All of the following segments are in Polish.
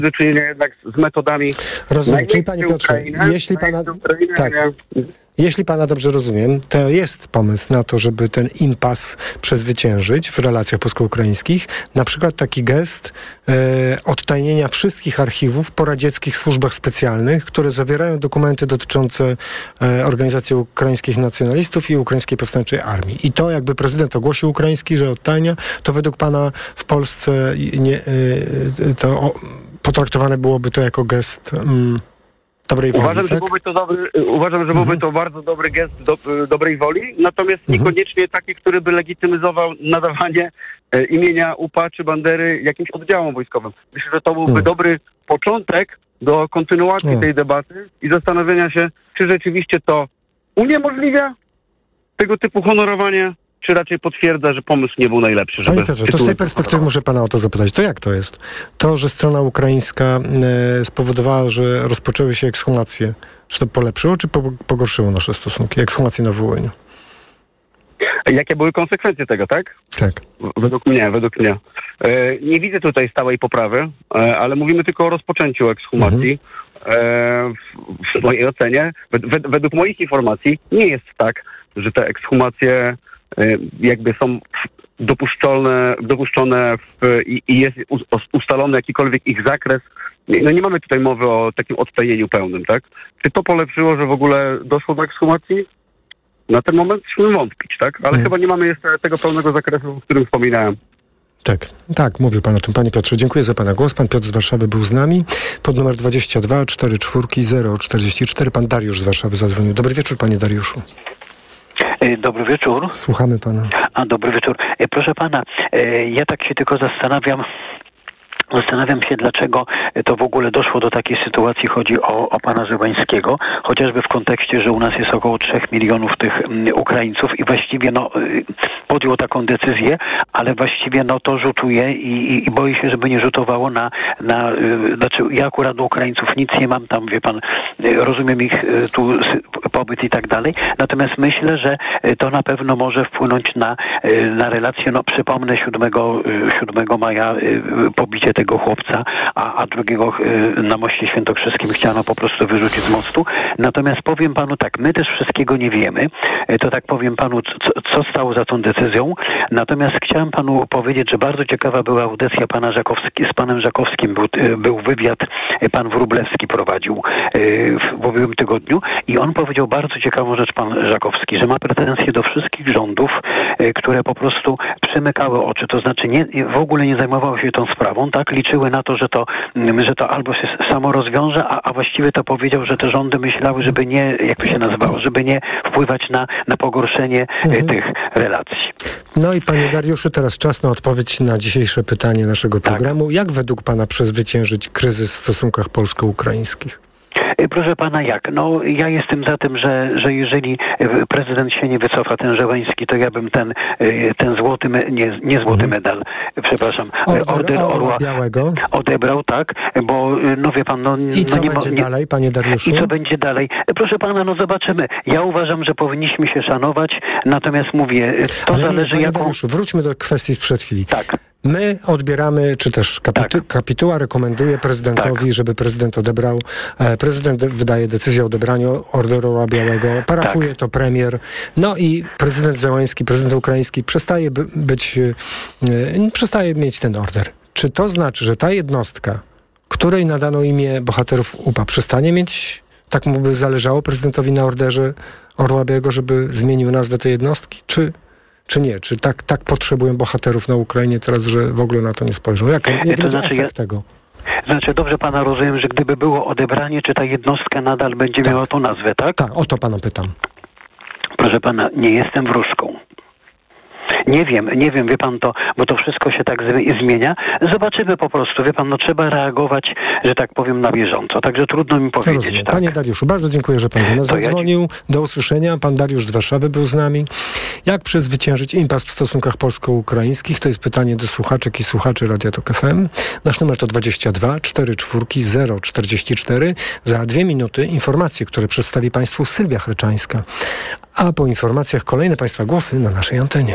do czynienia jednak z metodami... Rozumiem. Czyli panie Piotrze, jeśli pana dobrze rozumiem, to jest pomysł na to, żeby ten impas przezwyciężyć w relacjach polsko-ukraińskich. Na przykład taki gest odtajnienia wszystkich archiwów po radzieckich służbach specjalnych, które zawierają dokumenty dotyczące organizacji ukraińskich nacjonalistów i ukraińskiej powstańczej armii. I to jakby prezydent ogłosił ukraiński, że odtajnia, to według pana w Polsce potraktowane byłoby to jako gest... dobrej woli, Uważam, tak? że byłby to bardzo dobry gest dobrej woli, natomiast niekoniecznie taki, który by legitymizował nadawanie imienia UPA czy Bandery jakimś oddziałom wojskowym. Myślę, że to byłby dobry początek do kontynuacji tej debaty i zastanowienia się, czy rzeczywiście to uniemożliwia tego typu honorowanie, czy raczej potwierdza, że pomysł nie był najlepszy. Panie Piotrze, to z tej perspektywy muszę pana o to zapytać. To jak to jest? To, że strona ukraińska spowodowała, że rozpoczęły się ekshumacje, czy to polepszyło, czy pogorszyło nasze stosunki? Ekshumacje na Wołyniu. Jakie były konsekwencje tego, tak? Tak. Według mnie. Nie widzę tutaj stałej poprawy, ale mówimy tylko o rozpoczęciu ekshumacji. W mojej ocenie, według moich informacji, nie jest tak, że te ekshumacje jakby są dopuszczone i jest ustalony jakikolwiek ich zakres. No nie mamy tutaj mowy o takim odtajnieniu pełnym, tak? Czy to polepszyło, że w ogóle doszło do ekshumacji? Na ten moment musimy wątpić, tak? Ale chyba nie mamy jeszcze tego pełnego zakresu, o którym wspominałem. Tak, mówił pan o tym. Panie Piotrze, dziękuję za pana głos. Pan Piotr z Warszawy był z nami. Pod numer 22 44 044. Pan Dariusz z Warszawy zadzwonił. Dobry wieczór, panie Dariuszu. Dobry wieczór. Słuchamy pana. Dobry wieczór. Proszę pana, ja tak się tylko zastanawiam się, dlaczego to w ogóle doszło do takiej sytuacji. Chodzi o pana Zełańskiego, chociażby w kontekście, że u nas jest około 3 milionów tych Ukraińców i właściwie podjął taką decyzję, ale właściwie to rzutuje i boję się, żeby nie rzutowało znaczy ja akurat do Ukraińców nic nie mam tam, wie pan, rozumiem ich tu pobyt i tak dalej, natomiast myślę, że to na pewno może wpłynąć na relacje, przypomnę 7 maja pobicie tego chłopca, a drugiego na moście świętokrzyskim chciano po prostu wyrzucić z mostu. Natomiast powiem panu tak, my też wszystkiego nie wiemy. To tak powiem panu, co stało za tą decyzją. Natomiast chciałem panu powiedzieć, że bardzo ciekawa była audycja z panem Żakowskim. Był wywiad, pan Wróblewski prowadził w ubiegłym tygodniu i on powiedział bardzo ciekawą rzecz, pan Żakowski, że ma pretensje do wszystkich rządów, które po prostu przymykały oczy, to znaczy w ogóle nie zajmowały się tą sprawą, tak? Liczyły na to, że to albo się samo rozwiąże, a właściwie to powiedział, że te rządy myślały, żeby nie, jak to się nazywało, żeby nie wpływać na pogorszenie tych relacji. No i panie Dariuszu, teraz czas na odpowiedź na dzisiejsze pytanie naszego programu. Jak według pana przezwyciężyć kryzys w stosunkach polsko-ukraińskich? Proszę pana, jak? Ja jestem za tym, że jeżeli prezydent się nie wycofa, ten Zełański, to ja bym ten złoty, nie złoty medal, przepraszam, Order Orła Białego odebrał, tak, bo wie pan, I co będzie dalej, panie Dariuszu? I co będzie dalej? Proszę pana, zobaczymy. Ja uważam, że powinniśmy się szanować, natomiast mówię, to zależy panie Dariuszu, wróćmy do kwestii sprzed chwili. Tak. My odbieramy, czy też kapituła rekomenduje prezydentowi, żeby prezydent odebrał. Prezydent wydaje decyzję o odebraniu Orderu Orła Białego. Parafuje to premier. No i prezydent Zełański, prezydent ukraiński przestaje mieć ten order. Czy to znaczy, że ta jednostka, której nadano imię bohaterów UPA, przestanie mieć, tak mu by zależało prezydentowi na orderze Orła Białego, żeby zmienił nazwę tej jednostki? Czy nie? Czy tak potrzebują bohaterów na Ukrainie teraz, że w ogóle na to nie spojrzą? Jaki będzie efekt tego? Znaczy, dobrze pana rozumiem, że gdyby było odebranie, czy ta jednostka nadal będzie miała tą nazwę, tak? Tak, o to pana pytam. Proszę pana, nie jestem wróżką. Nie wiem, wie pan, bo to wszystko się tak zmienia. Zobaczymy po prostu, wie pan, trzeba reagować, że tak powiem, na bieżąco. Także trudno mi powiedzieć. Tak. Panie Dariuszu, bardzo dziękuję, że pan do nas zadzwonił. Do usłyszenia. Pan Dariusz z Warszawy był z nami. Jak przezwyciężyć impas w stosunkach polsko-ukraińskich? To jest pytanie do słuchaczek i słuchaczy Radia Tok FM. Nasz numer to 22 44 044. Za 2 minuty informacje, które przedstawi państwu Sylwia Chryczańska. A po informacjach kolejne państwa głosy na naszej antenie.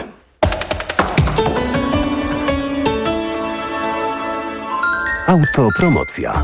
Autopromocja.